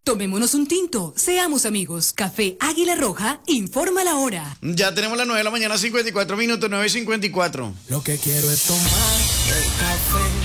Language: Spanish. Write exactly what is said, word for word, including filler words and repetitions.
Tomémonos un tinto, seamos amigos. Café Águila Roja, informa la hora. Ya tenemos las nueve de la mañana, cincuenta y cuatro minutos, nueve cincuenta y cuatro. Lo que quiero es tomar el café